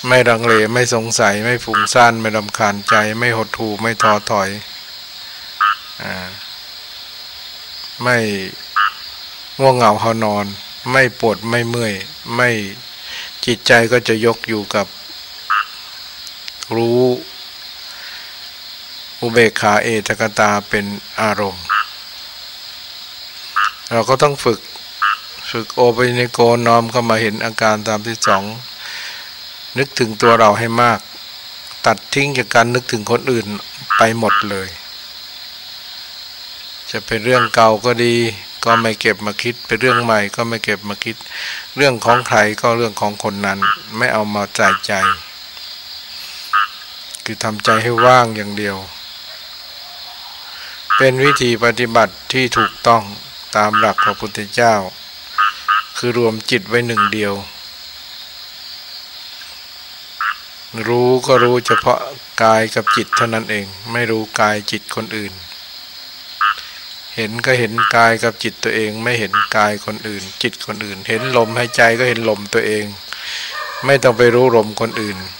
ไม่ลังเลไม่สงสัยไม่ฟุ้งซ่านไม่รำคาญใจไม่หดหู่ไม่ท้อถอยไม่ง่วงเหงาหานอนไม่ปวดไม่เมื่อยไม่จิตใจก็จะยกอยู่กับรู้อุเบกขาเอตกตาเป็นอารมณ์เราก็ต้องฝึกโอปัญญิโกน้อมเข้ามาเห็นอาการตามที่สองนึกถึงตัวเราให้มากตัดทิ้งจากการนึกถึงคนอื่นไปหมดเลยจะเป็นเรื่องเก่าก็ดีก็ไม่เก็บมาคิดเป็นเรื่องใหม่ก็ไม่เก็บมาคิดเรื่องของใครก็เรื่องของคนนั้นไม่เอามาใส่ใจคือทำใจให้ว่างอย่างเดียวเป็นวิธีปฏิบัติที่ถูกต้องตามหลักพระพุทธเจ้าคือรวมจิตไว้หนึ่งเดียวรู้ก็รู้เฉพาะกายกับจิตเท่านั้นเองไม่รู้กายจิตคนอื่นเห็นก็เห็นกายกับจิตตัวเองไม่เห็นกายคนอื่นจิตคนอื่นเห็นลมหายใจก็เห็นลมตัวเองไม่ต้องไปรู้ลมคนอื่น